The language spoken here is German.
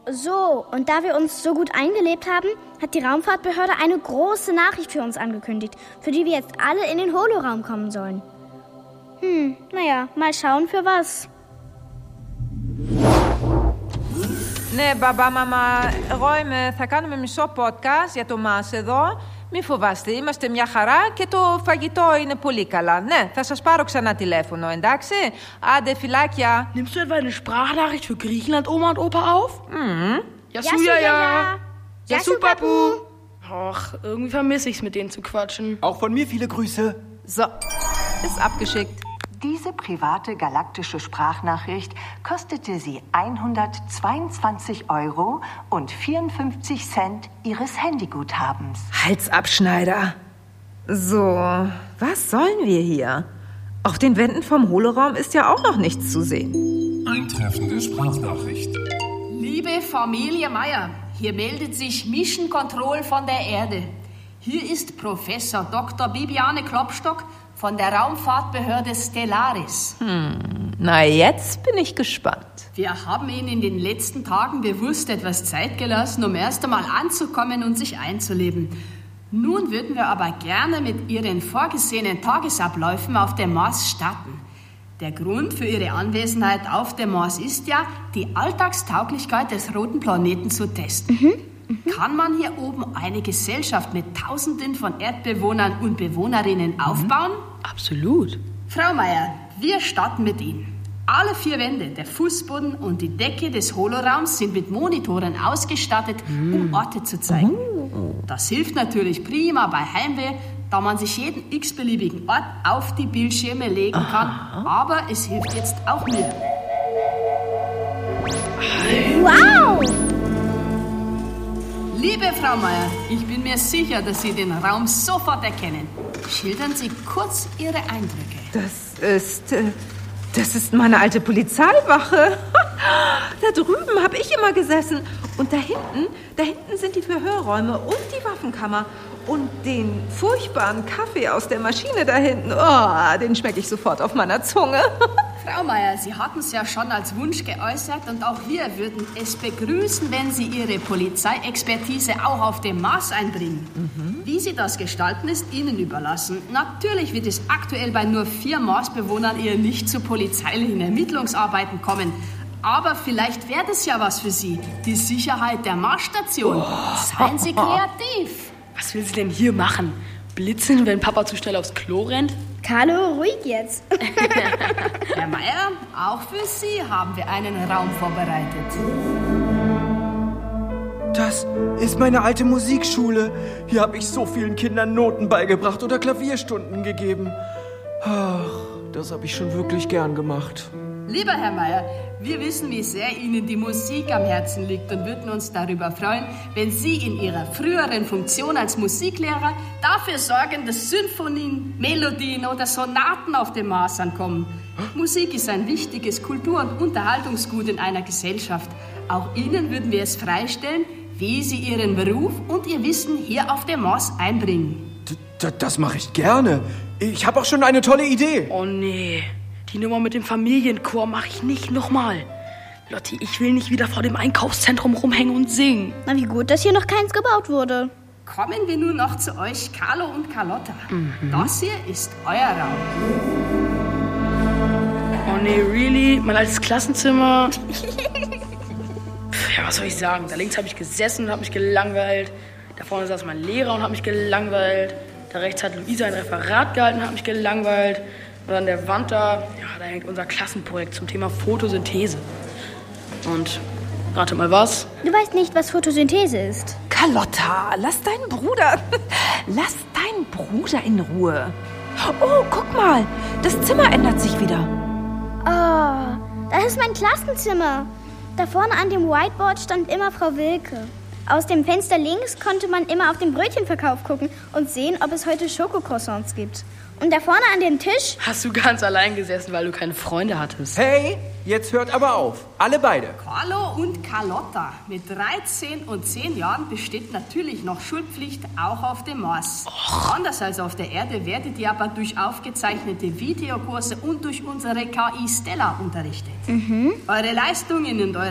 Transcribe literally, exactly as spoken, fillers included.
So, und da wir uns so gut eingelebt haben, hat die Raumfahrtbehörde eine große Nachricht für uns angekündigt, für die wir jetzt alle in den Holoraum kommen sollen. Hm, naja, mal schauen für was. Ναι, μπαμπά, μαμά, εγώ είμαι, θα κάνουμε μισό podcast για το μας εδώ. Μη φοβάστε, είμαστε μια χαρά και το φαγητό είναι πολύ καλά. Ναι, θα σας πάρω ξανά τηλέφωνο, εντάξει? Άντε, φυλάκια. Nimmst du etwa eine Sprachnachricht für Griechenland, Oma und Opa auf? Mhm. Yasu, ja, ja. Yasu, Papu. Ach, irgendwie vermisse ich's, mit denen zu quatschen. Auch von mir viele Grüße. So, ist abgeschickt. Diese private galaktische Sprachnachricht kostete sie hundertzweiundzwanzig Euro und vierundfünfzig Cent ihres Handyguthabens. Halsabschneider. So, was sollen wir hier? Auf den Wänden vom Holoraum ist ja auch noch nichts zu sehen. Eintreffende Sprachnachricht. Liebe Familie Meier, hier meldet sich Mission Control von der Erde. Hier ist Professor Doktor Bibiane Klopstock von der Raumfahrtbehörde Stellaris. Hm, na jetzt bin ich gespannt. Wir haben Ihnen in den letzten Tagen bewusst etwas Zeit gelassen, um erst einmal anzukommen und sich einzuleben. Nun würden wir aber gerne mit Ihren vorgesehenen Tagesabläufen auf dem Mars starten. Der Grund für Ihre Anwesenheit auf dem Mars ist ja, die Alltagstauglichkeit des roten Planeten zu testen. Mhm. Kann man hier oben eine Gesellschaft mit Tausenden von Erdbewohnern und Bewohnerinnen aufbauen? Absolut. Frau Meier, wir starten mit Ihnen. Alle vier Wände, der Fußboden und die Decke des Holoraums sind mit Monitoren ausgestattet, um Orte zu zeigen. Das hilft natürlich prima bei Heimweh, da man sich jeden x-beliebigen Ort auf die Bildschirme legen kann. Aber es hilft jetzt auch mir. Wow! Liebe Frau Meier, ich bin mir sicher, dass Sie den Raum sofort erkennen. Schildern Sie kurz Ihre Eindrücke. Das ist, äh, das ist meine alte Polizeiwache. Da drüben habe ich immer gesessen. Und da hinten, da hinten sind die Verhörräume und die Waffenkammer. Und den furchtbaren Kaffee aus der Maschine da hinten, oh, den schmecke ich sofort auf meiner Zunge. Frau Meier, Sie hatten es ja schon als Wunsch geäußert und auch wir würden es begrüßen, wenn Sie Ihre Polizeiexpertise auch auf dem Mars einbringen. Mhm. Wie Sie das gestalten, ist Ihnen überlassen. Natürlich wird es aktuell bei nur vier Marsbewohnern eher nicht zu polizeilichen Ermittlungsarbeiten kommen. Aber vielleicht wäre das ja was für Sie, die Sicherheit der Marsstation. Oh. Seien Sie kreativ. Was will sie denn hier machen? Blitzen, wenn Papa zu schnell aufs Klo rennt? Carlo, ruhig jetzt. Herr Meier, auch für Sie haben wir einen Raum vorbereitet. Das ist meine alte Musikschule. Hier habe ich so vielen Kindern Noten beigebracht oder Klavierstunden gegeben. Ach, das habe ich schon wirklich gern gemacht. Lieber Herr Meier, wir wissen, wie sehr Ihnen die Musik am Herzen liegt und würden uns darüber freuen, wenn Sie in Ihrer früheren Funktion als Musiklehrer dafür sorgen, dass Symphonien, Melodien oder Sonaten auf dem Mars ankommen. Musik ist ein wichtiges Kultur- und Unterhaltungsgut in einer Gesellschaft. Auch Ihnen würden wir es freistellen, wie Sie Ihren Beruf und Ihr Wissen hier auf dem Mars einbringen. D- d- das mache ich gerne. Ich habe auch schon eine tolle Idee. Oh nee. Die Nummer mit dem Familienchor mache ich nicht nochmal. Lotti, ich will nicht wieder vor dem Einkaufszentrum rumhängen und singen. Na, wie gut, dass hier noch keins gebaut wurde. Kommen wir nun noch zu euch, Carlo und Carlotta. Mhm. Das hier ist euer Raum. Oh nee, really? Mein altes Klassenzimmer? Pff, ja, was soll ich sagen? Da links habe ich gesessen und habe mich gelangweilt. Da vorne saß mein Lehrer und hat mich gelangweilt. Da rechts hat Luisa ein Referat gehalten und hat mich gelangweilt. Und an der Wand da, ja, da hängt unser Klassenprojekt zum Thema Photosynthese. Und rate mal was? Du weißt nicht, was Photosynthese ist. Carlotta, lass deinen Bruder, lass deinen Bruder in Ruhe. Oh, guck mal, das Zimmer ändert sich wieder. Oh, das ist mein Klassenzimmer. Da vorne an dem Whiteboard stand immer Frau Wilke. Aus dem Fenster links konnte man immer auf den Brötchenverkauf gucken und sehen, ob es heute Schokocroissants gibt. Und da vorne an dem Tisch... Hast du ganz allein gesessen, weil du keine Freunde hattest? Hey, jetzt hört aber auf. Alle beide. Carlo und Carlotta. Mit dreizehn und zehn Jahren besteht natürlich noch Schulpflicht auch auf dem Mars. Och. Anders als auf der Erde werdet ihr aber durch aufgezeichnete Videokurse und durch unsere K I Stella unterrichtet. Mhm. Eure Leistungen und eure